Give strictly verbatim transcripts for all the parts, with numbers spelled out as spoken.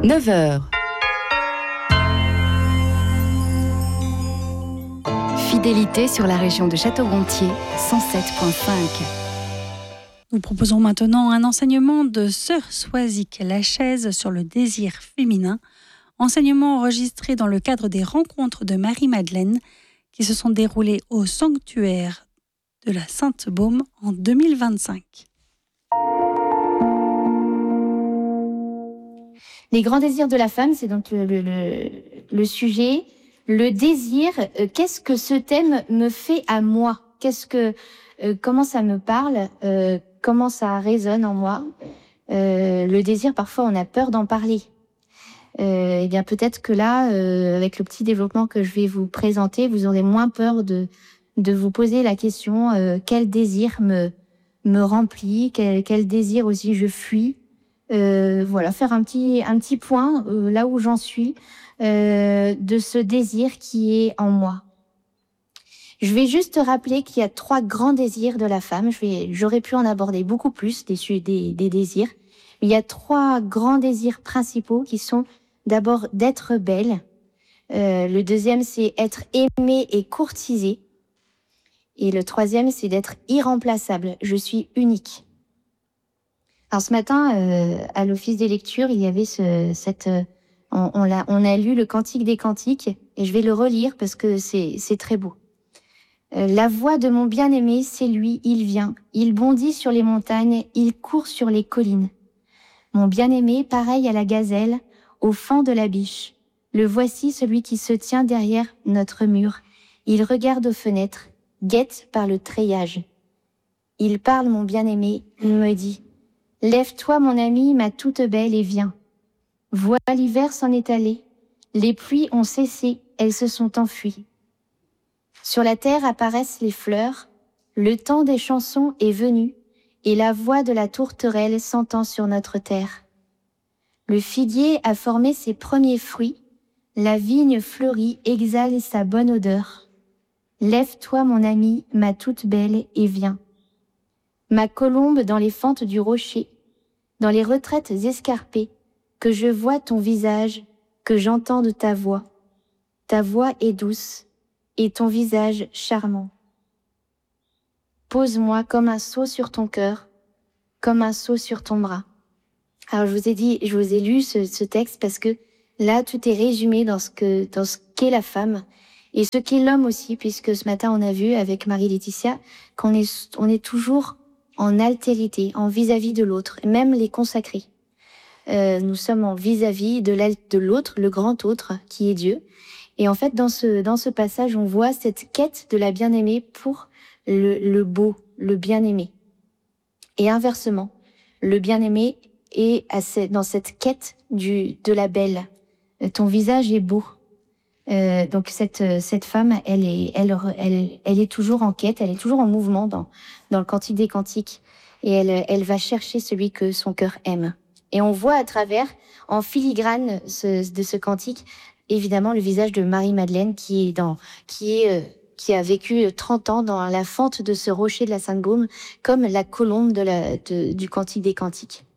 neuf heures. Fidélité sur la région de Château-Gontier, cent sept virgule cinq. Nous proposons maintenant un enseignement de Sœur Soisic Lachaise sur le désir féminin, enseignement enregistré dans le cadre des rencontres de Marie-Madeleine qui se sont déroulées au sanctuaire de la Sainte-Baume en deux mille vingt-cinq. Les grands désirs de la femme, c'est donc le, le, le, le sujet. Le désir, euh, qu'est-ce que ce thème me fait à moi ? Qu'est-ce que, euh, comment ça me parle ? euh, Comment ça résonne en moi ? euh, Le désir, parfois, on a peur d'en parler. Euh, et bien, peut-être que là, euh, avec le petit développement que je vais vous présenter, vous aurez moins peur de de vous poser la question euh, quel désir me me remplit, quel, quel désir aussi je fuis. Euh, voilà, faire un petit un petit point euh, là où j'en suis euh, de ce désir qui est en moi. Je vais juste rappeler qu'il y a trois grands désirs de la femme. Je vais, j'aurais pu en aborder beaucoup plus des, des, des désirs. Il y a trois grands désirs principaux qui sont d'abord d'être belle. Euh, le deuxième, c'est être aimée et courtisée. Et le troisième, c'est d'être irremplaçable. Je suis unique. Alors ce matin, euh, à l'office des lectures, il y avait ce, cette, euh, on, on, l'a, on a lu le Cantique des Cantiques et je vais le relire parce que c'est, c'est très beau. La voix de mon bien-aimé, c'est lui, il vient. Il bondit sur les montagnes, il court sur les collines. Mon bien-aimé, pareil à la gazelle, au fond de la biche. Le voici, celui qui se tient derrière notre mur. Il regarde aux fenêtres, guette par le treillage. Il parle, mon bien-aimé, il me dit « Lève-toi, mon ami, ma toute belle, et viens. Vois, l'hiver s'en est allé. Les pluies ont cessé, elles se sont enfuies. Sur la terre apparaissent les fleurs, le temps des chansons est venu, et la voix de la tourterelle s'entend sur notre terre. Le figuier a formé ses premiers fruits, la vigne fleurie exhale sa bonne odeur. Lève-toi, mon ami, ma toute belle, et viens. Ma colombe dans les fentes du rocher, dans les retraites escarpées, que je vois ton visage, que j'entende ta voix. Ta voix est douce, et ton visage charmant. Pose-moi comme un seau sur ton cœur, comme un seau sur ton bras. Alors je vous ai dit, je vous ai lu ce, ce texte parce que là tout est résumé dans ce que, dans ce qu'est la femme et ce qu'est l'homme aussi, puisque ce matin on a vu avec Marie-Laetitia qu'on est, on est toujours en altérité, en vis-à-vis de l'autre, même les consacrés. Euh, nous sommes en vis-à-vis de, de l'autre, le grand autre qui est Dieu. Et en fait, dans ce, dans ce passage, on voit cette quête de la bien-aimée pour le, le beau, le bien-aimé. Et inversement, le bien-aimé est à ce, dans cette quête du, de la belle. Ton visage est beau. Euh, donc cette, cette femme, elle est, elle, elle, elle est toujours en quête, elle est toujours en mouvement dans, dans le Cantique des Cantiques. Et elle, elle va chercher celui que son cœur aime. Et on voit à travers, en filigrane ce, de ce cantique, évidemment le visage de Marie-Madeleine qui est dans, qui est, euh, qui a vécu trente ans dans la fente de ce rocher de la Sainte-Baume, comme la colombe de la, de, du Cantique des Cantiques.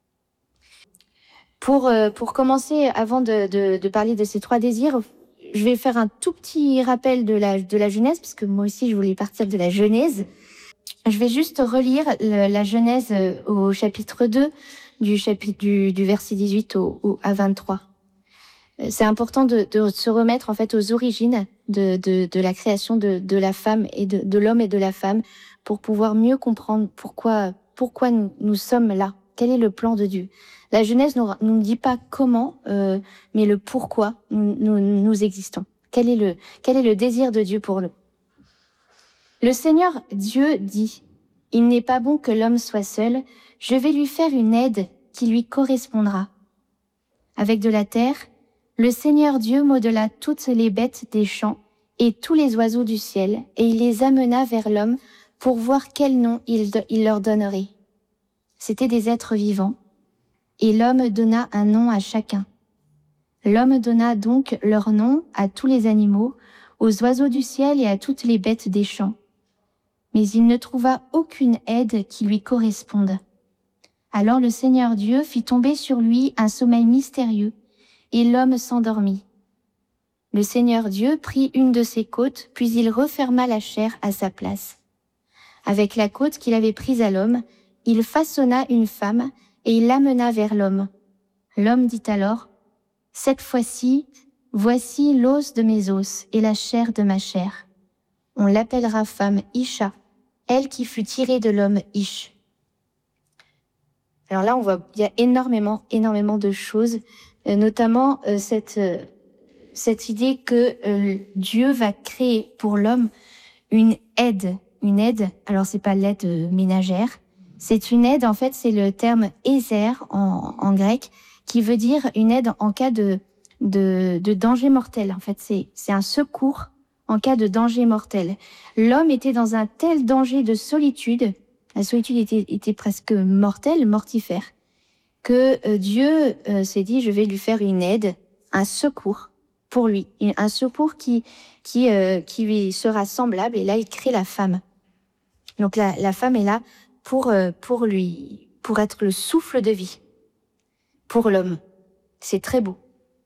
Pour, euh, pour commencer, avant de, de, de parler de ces trois désirs, je vais faire un tout petit rappel de la, de la Genèse, parce que moi aussi je voulais partir de la Genèse. Je vais juste relire le, la Genèse au chapitre deux, du, chapitre, du, du verset dix-huit au, au, à vingt-trois. C'est important de, de se remettre en fait aux origines de, de, de la création de, de la femme et de, de l'homme et de la femme pour pouvoir mieux comprendre pourquoi, pourquoi nous, nous sommes là. Quel est le plan de Dieu ? La Genèse ne nous, nous dit pas comment, euh, mais le pourquoi nous, nous, nous existons. Quel est le, quel est le désir de Dieu pour nous ? Le Seigneur Dieu dit : « Il n'est pas bon que l'homme soit seul, je vais lui faire une aide qui lui correspondra. » Avec de la terre, le Seigneur Dieu modela toutes les bêtes des champs et tous les oiseaux du ciel, et il les amena vers l'homme pour voir quel nom il, il leur donnerait. C'étaient des êtres vivants, et l'homme donna un nom à chacun. L'homme donna donc leur nom à tous les animaux, aux oiseaux du ciel et à toutes les bêtes des champs. Mais il ne trouva aucune aide qui lui corresponde. Alors le Seigneur Dieu fit tomber sur lui un sommeil mystérieux, et l'homme s'endormit. Le Seigneur Dieu prit une de ses côtes, puis il referma la chair à sa place. Avec la côte qu'il avait prise à l'homme, il façonna une femme et il l'amena vers l'homme. L'homme dit alors, « Cette fois-ci, voici l'os de mes os et la chair de ma chair. On l'appellera femme Isha, elle qui fut tirée de l'homme Ish. » Alors là, on voit, il y a énormément, énormément de choses, euh, notamment euh, cette, euh, cette idée que euh, Dieu va créer pour l'homme une aide. Une aide, alors c'est pas l'aide ménagère, c'est une aide, en fait, c'est le terme ézer en, en grec, qui veut dire une aide en cas de, de, de danger mortel. En fait, c'est, c'est un secours en cas de danger mortel. L'homme était dans un tel danger de solitude, la solitude était, était presque mortelle, mortifère, que euh, Dieu euh, s'est dit, je vais lui faire une aide, un secours pour lui, un secours qui, qui, euh, qui lui sera semblable, et là, il crée la femme. Donc la, la femme est là pour, euh, pour lui, pour être le souffle de vie, pour l'homme. C'est très beau.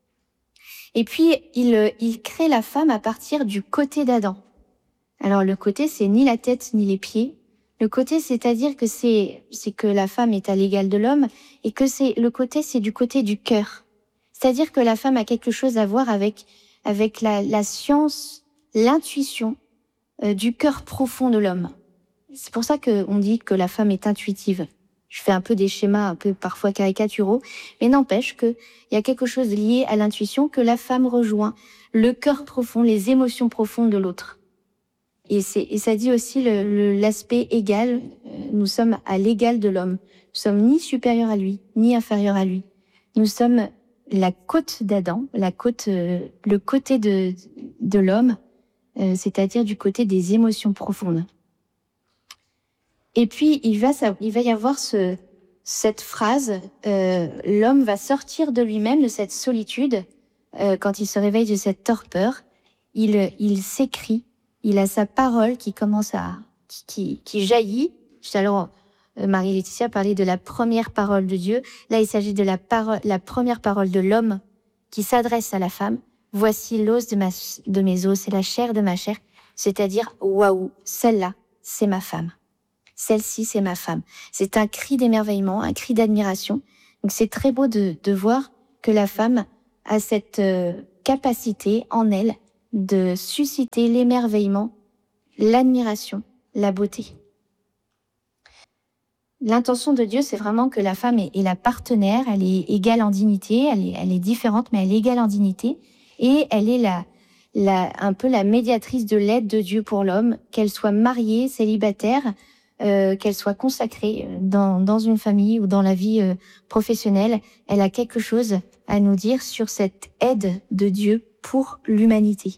Et puis, il, il crée la femme à partir du côté d'Adam. Alors le côté, c'est ni la tête ni les pieds. Le côté, c'est-à-dire que c'est, c'est que la femme est à l'égal de l'homme, et que c'est, le côté, c'est du côté du cœur. C'est-à-dire que la femme a quelque chose à voir avec, avec la, la science, l'intuition euh, du cœur profond de l'homme. C'est pour ça qu'on dit que la femme est intuitive. Je fais un peu des schémas un peu parfois caricaturaux, mais n'empêche qu'il y a quelque chose lié à l'intuition, que la femme rejoint le cœur profond, les émotions profondes de l'autre. Et, c'est, et ça dit aussi le, le, l'aspect égal. Nous sommes à l'égal de l'homme. Nous sommes ni supérieurs à lui, ni inférieurs à lui. Nous sommes la côte d'Adam, la côte, euh, le côté de, de l'homme, euh, c'est-à-dire du côté des émotions profondes. Et puis, il va, il va y avoir ce, cette phrase, euh, l'homme va sortir de lui-même, de cette solitude, euh, quand il se réveille de cette torpeur, il, il s'écrie, il a sa parole qui commence à, qui, qui jaillit. Tout à l'heure, Marie-Laetitia parlait de la première parole de Dieu. Là, il s'agit de la parole, la première parole de l'homme qui s'adresse à la femme. Voici l'os de, ma, de mes os et la chair de ma chair. C'est-à-dire, waouh, celle-là, c'est ma femme. Celle-ci, c'est ma femme. C'est un cri d'émerveillement, un cri d'admiration. Donc, c'est très beau de, de voir que la femme a cette euh, capacité en elle de susciter l'émerveillement, l'admiration, la beauté. L'intention de Dieu, c'est vraiment que la femme est, est la partenaire, elle est égale en dignité, elle est, elle est différente, mais elle est égale en dignité, et elle est la, la, un peu la médiatrice de l'aide de Dieu pour l'homme, qu'elle soit mariée, célibataire, Euh, qu'elle soit consacrée dans, dans une famille ou dans la vie euh, professionnelle, elle a quelque chose à nous dire sur cette aide de Dieu pour l'humanité.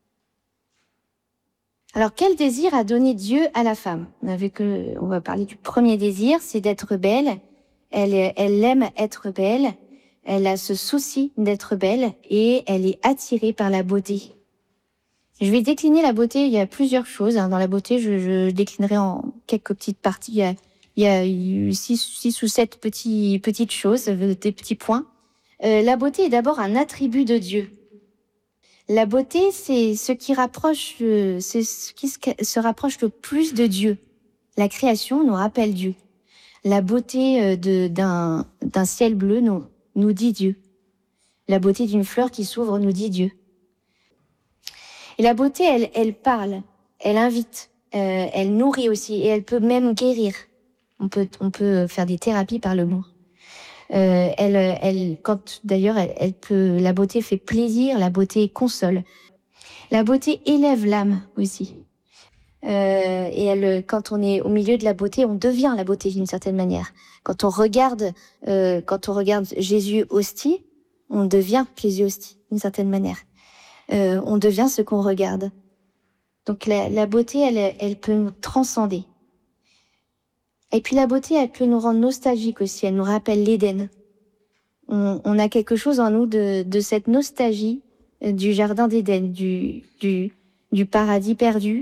Alors, quel désir a donné Dieu à la femme? On a vu que, on va parler du premier désir, c'est d'être belle. Elle, elle aime être belle, elle a ce souci d'être belle et elle est attirée par la beauté. Je vais décliner la beauté, il y a plusieurs choses. Dans la beauté, je, je déclinerai en quelques petites parties. Il y a, il y a eu six, six ou sept petits, petites choses, des petits points. Euh, la beauté est d'abord un attribut de Dieu. La beauté, c'est ce qui rapproche, c'est ce qui se rapproche le plus de Dieu. La création nous rappelle Dieu. La beauté de, d'un, d'un ciel bleu nous, nous dit Dieu. La beauté d'une fleur qui s'ouvre nous dit Dieu. Et la beauté, elle, elle parle, elle invite, euh, elle nourrit aussi, et elle peut même guérir. On peut, on peut faire des thérapies par le mot. Euh, elle, elle, quand d'ailleurs, elle, elle peut, la beauté fait plaisir, la beauté console. La beauté élève l'âme aussi. Euh, et elle, quand on est au milieu de la beauté, on devient la beauté d'une certaine manière. Quand on regarde, euh, quand on regarde Jésus hostie, on devient Jésus hostie d'une certaine manière. Euh, on devient ce qu'on regarde. Donc la, la beauté, elle, elle peut nous transcender. Et puis la beauté, elle peut nous rendre nostalgiques aussi. Elle nous rappelle l'Éden. On, on a quelque chose en nous de, de cette nostalgie du jardin d'Éden, du, du, du paradis perdu,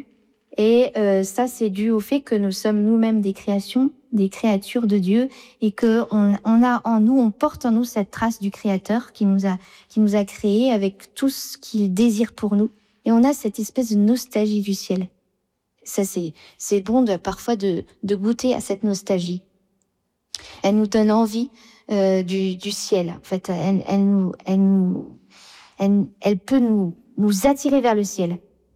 Et euh, ça, c'est dû au fait que nous sommes nous-mêmes des créations, des créatures de Dieu, et que on, on a en nous, on porte en nous cette trace du Créateur qui nous a, qui nous a créés avec tout ce qu'il désire pour nous. Et on a cette espèce de nostalgie du ciel. Ça, c'est, c'est bon de, parfois de, de goûter à cette nostalgie. Elle nous donne envie euh, du, du ciel. En fait, elle, elle nous, elle nous, elle, elle peut nous, nous attirer vers le ciel.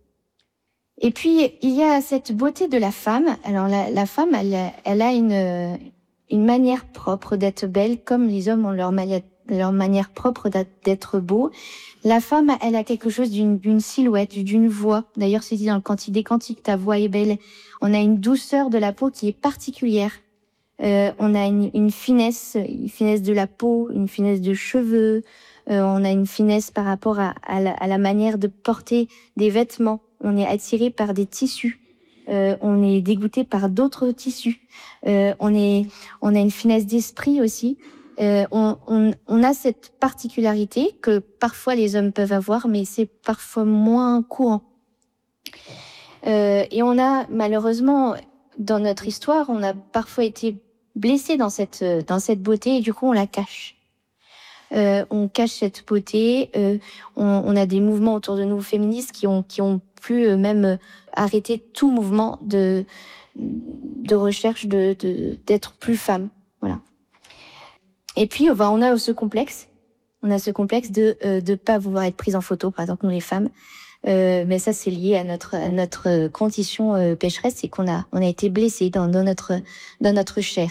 Et puis, il y a cette beauté de la femme. Alors, la, la femme, elle, elle a une, une manière propre d'être belle, comme les hommes ont leur manière, leur manière propre d'être beau. La femme, elle a quelque chose d'une, d'une silhouette, d'une voix. D'ailleurs, c'est dit dans le Cantique des Cantiques, ta voix est belle. On a une douceur de la peau qui est particulière. Euh, on a une, une finesse, une finesse de la peau, une finesse de cheveux. Euh, on a une finesse par rapport à, à, la, à la manière de porter des vêtements. On est attiré par des tissus. Euh, on est dégoûté par d'autres tissus. Euh, on est, on a une finesse d'esprit aussi. Euh, on, on, on a cette particularité que parfois les hommes peuvent avoir, mais c'est parfois moins courant. Euh, et on a malheureusement, dans notre histoire, on a parfois été blessés dans cette, dans cette beauté et du coup on la cache. Euh, on cache cette beauté. Euh, on, on a des mouvements autour de nous féministes qui ont, qui ont pu euh, même arrêter tout mouvement de, de recherche de, de, d'être plus femme. Voilà. Et puis, bah, on a ce complexe. On a ce complexe de euh, de pas vouloir être prise en photo, par exemple, nous les femmes. Euh, mais ça, c'est lié à notre à notre condition euh, pécheresse, c'est qu'on a on a été blessés dans, dans notre dans notre chair.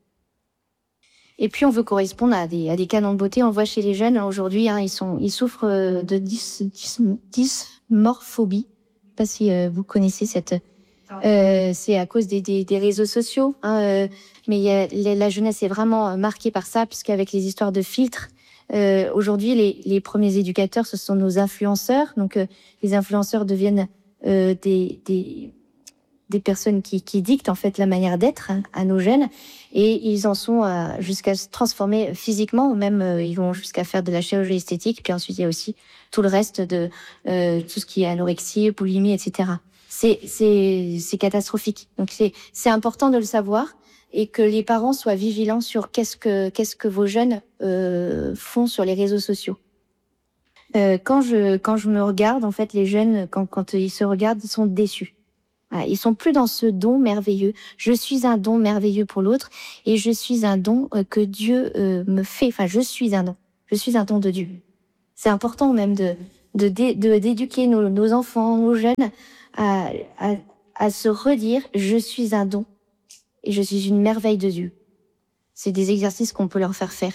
Et puis, on veut correspondre à des à des canons de beauté. On le voit chez les jeunes aujourd'hui, hein, ils sont ils souffrent de dys, dys, dysmorphobie. Je sais pas si euh, vous connaissez cette. Euh, c'est à cause des, des, des réseaux sociaux, hein, euh, mais il y a, la, la jeunesse est vraiment marquée par ça, puisqu'avec les histoires de filtres, euh, aujourd'hui les, les premiers éducateurs, ce sont nos influenceurs. Donc euh, les influenceurs deviennent euh, des, des, des personnes qui, qui dictent en fait la manière d'être hein, à nos jeunes, et ils en sont euh, jusqu'à se transformer physiquement, ou même euh, ils vont jusqu'à faire de la chirurgie esthétique. Puis ensuite il y a aussi tout le reste de euh, tout ce qui est anorexie, boulimie, et cetera. C'est, c'est, c'est catastrophique. Donc c'est, c'est important de le savoir et que les parents soient vigilants sur qu'est-ce que, qu'est-ce que vos jeunes euh, font sur les réseaux sociaux. Euh, quand je, quand je me regarde, en fait, les jeunes, quand, quand ils se regardent, ils sont déçus. Voilà, ils sont plus dans ce don merveilleux. Je suis un don merveilleux pour l'autre et je suis un don que Dieu euh, me fait. Enfin, je suis un don. Je suis un don de Dieu. C'est important même de, de, de, de d'éduquer nos, nos enfants, nos jeunes. À, à, à se redire « je suis un don et je suis une merveille de Dieu ». C'est des exercices qu'on peut leur faire faire.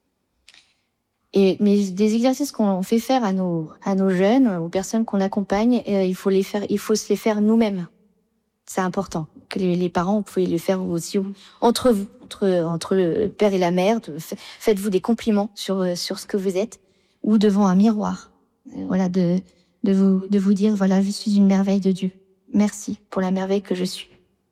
Et, mais des exercices qu'on fait faire à nos, à nos jeunes, aux personnes qu'on accompagne, euh, il faut les faire, il faut se les faire nous-mêmes. C'est important. Que les, les parents, vous pouvez les faire aussi entre vous, entre, entre le père et la mère. De, faites-vous des compliments sur, sur ce que vous êtes ou devant un miroir. Voilà, de... de vous, de vous dire, voilà, je suis une merveille de Dieu. Merci pour la merveille que je suis.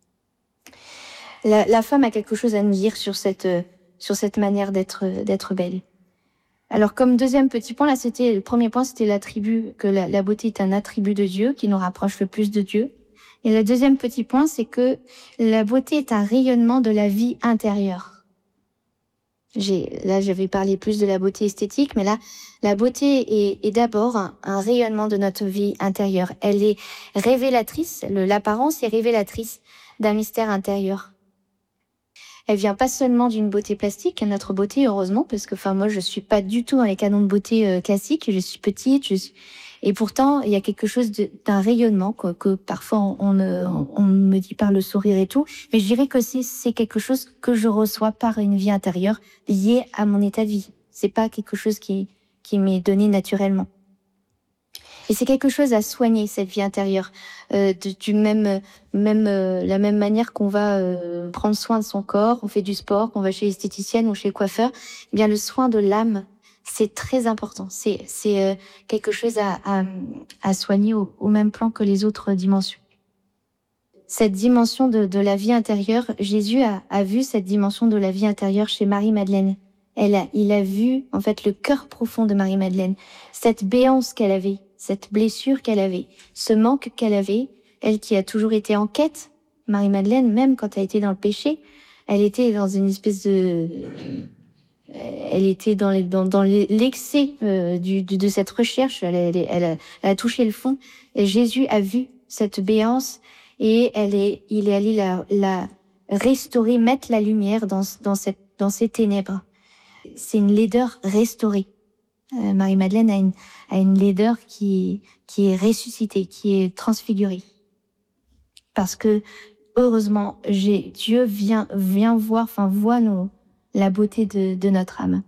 La, la femme a quelque chose à nous dire sur cette, sur cette manière d'être, d'être belle. Alors, comme deuxième petit point, là, c'était, le premier point, c'était l'attribut, que la, la beauté est un attribut de Dieu, qui nous rapproche le plus de Dieu. Et le deuxième petit point, c'est que la beauté est un rayonnement de la vie intérieure. J'ai, là, j'avais parlé plus de la beauté esthétique, mais là, la beauté est, est d'abord un, un rayonnement de notre vie intérieure. Elle est révélatrice, le, l'apparence est révélatrice d'un mystère intérieur. Elle vient pas seulement d'une beauté plastique, notre beauté, heureusement, parce que, enfin, moi, je suis pas du tout dans les canons de beauté euh, classiques. Je suis petite, je suis... et pourtant, il y a quelque chose de, d'un rayonnement que, que parfois on, on, on me dit par le sourire et tout. Mais je dirais que c'est, c'est quelque chose que je reçois par une vie intérieure liée à mon état de vie. C'est pas quelque chose qui, qui m'est donné naturellement. Et c'est quelque chose à soigner, cette vie intérieure, euh, de, du même, même, euh, la même manière qu'on va euh, prendre soin de son corps, on fait du sport, qu'on va chez l'esthéticienne ou chez le coiffeur. Eh bien, le soin de l'âme, c'est très important. C'est, c'est euh, quelque chose à, à, à soigner au, au même plan que les autres dimensions. Cette dimension de, de la vie intérieure, Jésus a, a vu cette dimension de la vie intérieure chez Marie-Madeleine. Elle a, il a vu, en fait, le cœur profond de Marie-Madeleine, cette béance qu'elle avait, cette blessure qu'elle avait, ce manque qu'elle avait. elle qui a toujours été en quête, Marie-Madeleine, même quand elle était dans le péché, elle était dans une espèce de... Elle était dans, les, dans, dans l'excès euh, du, de, de cette recherche, elle, elle, elle, a, elle a touché le fond, et Jésus a vu cette béance, et elle est, il est allé la, la restaurer, mettre la lumière dans, dans, cette, dans ces ténèbres. C'est une laideur restaurée. Euh, Marie-Madeleine a une, a une laideur qui, qui est ressuscitée, qui est transfigurée. Parce que, heureusement, j'ai, Dieu vient, vient voir, enfin, voit nos, la beauté de, de notre âme.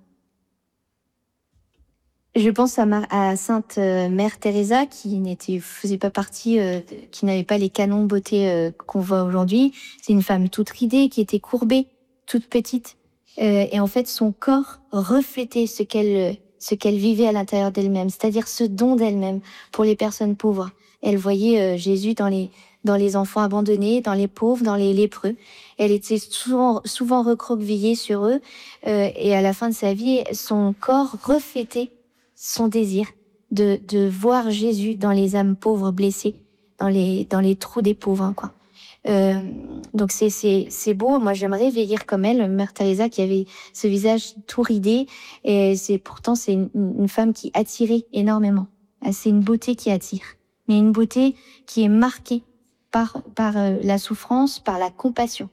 Je pense à, Ma, à Sainte euh, Mère Teresa, qui n'était, faisait pas partie, euh, qui n'avait pas les canons de beauté euh, qu'on voit aujourd'hui. C'est une femme toute ridée, qui était courbée, toute petite. Euh, et en fait, son corps reflétait ce qu'elle, ce qu'elle vivait à l'intérieur d'elle-même, c'est-à-dire ce don d'elle-même pour les personnes pauvres. Elle voyait euh, Jésus dans les, dans les enfants abandonnés, dans les pauvres, dans les lépreux. Elle était souvent, souvent recroquevillée sur eux. Euh, et à la fin de sa vie, son corps reflétait son désir de, de voir Jésus dans les âmes pauvres blessées, dans les, dans les trous des pauvres, hein, quoi. Euh, donc c'est, c'est, c'est beau. Moi, j'aimerais vieillir comme elle, Mère Teresa, qui avait ce visage tout ridé. Et c'est, pourtant, c'est une, une femme qui attirait énormément. C'est une beauté qui attire. Mais une beauté qui est marquée par, par euh, la souffrance, par la compassion.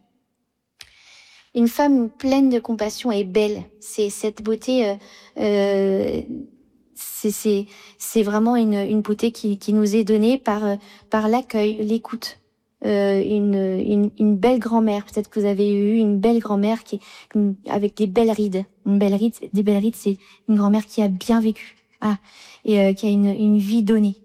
Une femme pleine de compassion est belle. C'est cette beauté, euh, euh, c'est, c'est, c'est vraiment une, une beauté qui, qui nous est donnée par, euh, par l'accueil, l'écoute. Euh, une, une, une belle grand-mère. Peut-être que vous avez eu une belle grand-mère qui, avec des belles rides. Une belle ride, des belles rides, c'est une grand-mère qui a bien vécu. Ah, et euh, qui a une, une vie donnée.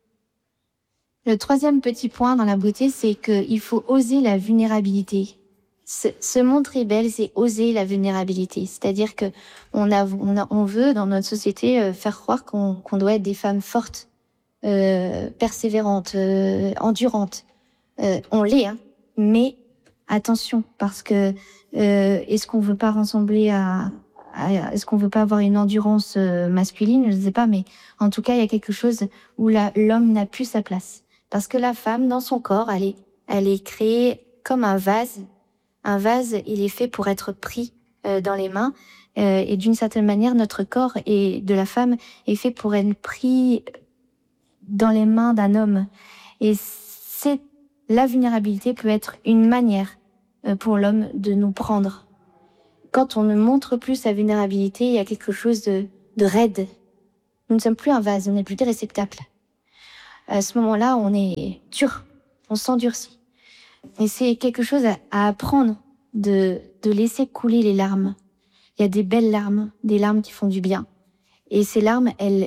Le troisième petit point dans la beauté, c'est qu'il faut oser la vulnérabilité. Se, se montrer belle, c'est oser la vulnérabilité. C'est-à-dire que on a, on a, on veut dans notre société euh, faire croire qu'on, qu'on doit être des femmes fortes, euh, persévérantes, euh, endurantes. Euh, on l'est, hein, mais attention, parce que euh, est-ce qu'on veut pas ressembler à, à est-ce qu'on veut pas avoir une endurance euh, masculine, je sais pas, mais en tout cas il y a quelque chose où la, l'homme n'a plus sa place, parce que la femme dans son corps, elle est, elle est créée comme un vase. Un vase, il est fait pour être pris euh, dans les mains, euh, et d'une certaine manière, notre corps et de la femme est fait pour être pris dans les mains d'un homme, et c'est la vulnérabilité peut être une manière pour l'homme de nous prendre. Quand on ne montre plus sa vulnérabilité, il y a quelque chose de, de raide. Nous ne sommes plus un vase, on n'est plus des réceptacles. À ce moment-là, on est dur, on s'endurcit. Et c'est quelque chose à, à apprendre, de, de laisser couler les larmes. Il y a des belles larmes, des larmes qui font du bien. Et ces larmes, elles,